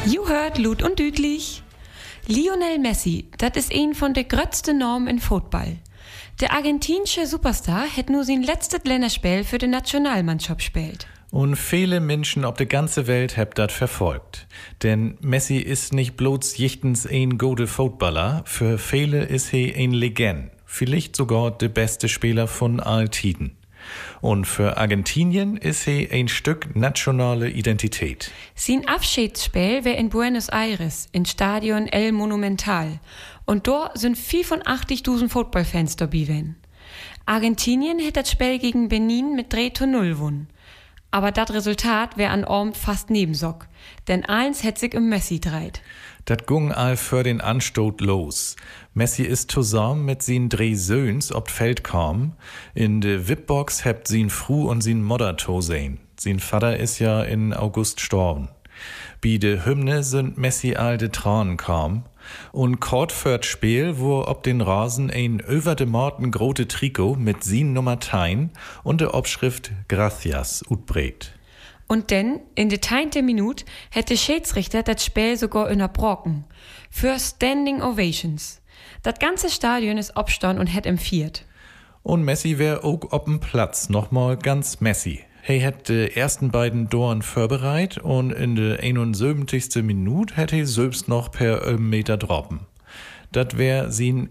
You hört Lut und Düdlich. Lionel Messi, das ist ein von der größten Namen in Football. Der argentinische Superstar hat nur sein letztes Länderspiel für die Nationalmannschaft gespielt. Und viele Menschen auf der ganzen Welt haben das verfolgt. Denn Messi ist nicht bloß jichtens ein guter Footballer, für viele ist er ein Legend. Vielleicht sogar der beste Spieler von all Tiden. Und für Argentinien ist er ein Stück nationale Identität. Sein Abschiedsspiel war in Buenos Aires, im Stadion El Monumental. Und dort sind 85.000 Footballfans dabei gewesen. Argentinien hat das Spiel gegen Benin mit 3:0 gewonnen. Aber das Resultat wär an Abend fast Nebensock. Denn eins hätt sich um Messi dreht. Das ging all für den Anstoß los. Messi ist zusammen mit seinen 3 Söhns ob Feld kam. In de VIP-Box habt sin Fru und sin Mutter to sehen. Sein Vater ist ja in August gestorben. Bei de Hymne sind Messi all de Tränen kam. Und kort für das Spiel, wo ob den Rasen ein über de Morten grote Trikot mit sin Nummer Tein und der Obschrift Gracias utbregt. Und denn, in der 10. Minute, hätte Schiedsrichter das Spiel sogar unterbrochen. Für Standing Ovations. Das ganze Stadion ist obstanden und hätt empfiehlt. Und Messi wär auch ob'm Platz nochmal ganz Messi. Er hätt die ersten beiden Toren vorbereitet und in der 71. Minute hätte er selbst noch per Meter droppen. Das wär sein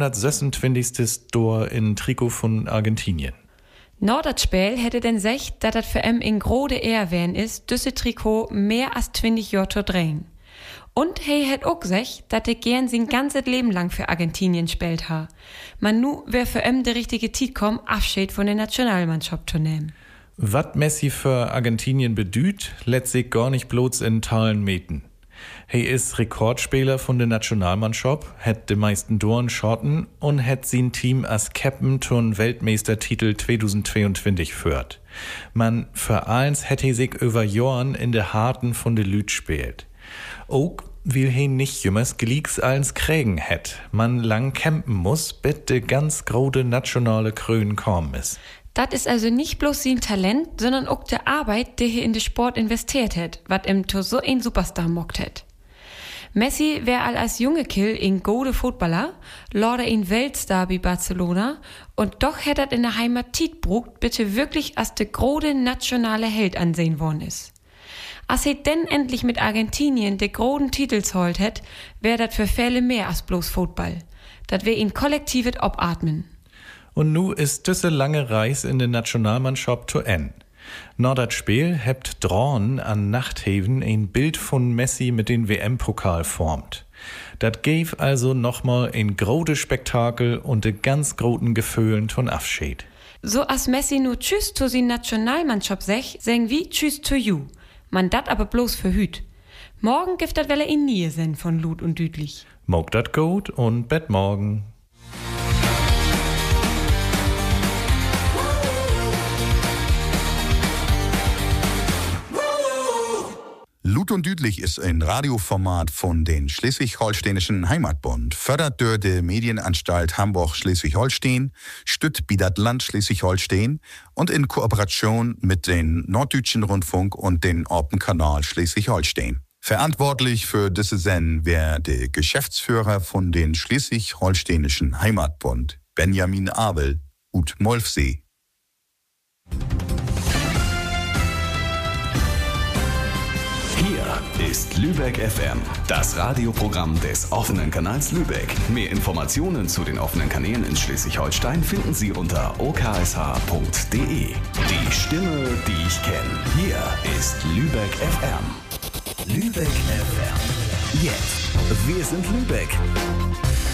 126. Tor in Trikot von Argentinien. Nach das Spiel hätte denn gesagt, dass das für ihn in grode Ehr wären ist, düsse Trikot mehr als 20 Jahre zu drehen. Und er hätt auch gesagt, dass er gern sein ganzes Leben lang für Argentinien spielt ha. Man nu wär für ihn der richtige Zeit kommen, Abschied von der Nationalmannschaft zu nehmen. Was Messi für Argentinien bedüht, lässt sich gar nicht bloß in Talen meten. Er ist Rekordspieler von der Nationalmannschaft, hat die meisten Toren schotten und hat sein Team als Captain zum Weltmeistertitel 2022 führt. Man für eins hätte sich über Jahren in der Harten von der Lüt spielt. Auch will he nicht jümmers Gleeks eins kriegen hätt. Man lang campen muss, bis de ganz grode nationale Krön kommen ist. Das ist also nicht bloß sein Talent, sondern auch die Arbeit, die er in den Sport investiert hat, wat ihm to so ein Superstar mockt hat. Messi wär als junge Kill ein gode Footballer, lorde ein Weltstar bei Barcelona und doch hätt er in der Heimat Tiet brucht, bitte wirklich als der grode nationale Held ansehen worden ist. Als er denn endlich mit Argentinien de groden Titels holt hätt, wär dat für viele mehr als bloß Football. Dat wär ihn kollektivet Obatmen. Und nu ist diese lange Reise in der Nationalmannschaft zu Ende. Nach das Spiel hebt Drawn an Nachthaven ein Bild von Messi mit dem WM-Pokal formt. Dat gäf also nochmal ein großes Spektakel und de ganz großen Gefühlen von Abschied. So als Messi nur Tschüss zu sin Nationalmannschaft sech, sagen wie Tschüss zu you. Man dat aber bloß für hüt. Morgen gibt dat welle in nie sen von Lut und Düdlich. Mog dat gut und bet morgen. Lut und Düdlich ist ein Radioformat von den Schleswig-Holsteinischen Heimatbund, fördert durch die Medienanstalt Hamburg-Schleswig-Holstein, stützt bi dat Land Schleswig-Holstein und in Kooperation mit den Norddeutschen Rundfunk und den Orpen-Kanal Schleswig-Holstein. Verantwortlich für diese Sendung wäre der Geschäftsführer von den Schleswig-Holsteinischen Heimatbund, Benjamin Abel, ut Molfsee. Hier ist Lübeck FM, das Radioprogramm des offenen Kanals Lübeck. Mehr Informationen zu den offenen Kanälen in Schleswig-Holstein finden Sie unter oksh.de. Die Stimme, die ich kenne. Hier ist Lübeck FM. Lübeck FM. Jetzt. Wir sind Lübeck.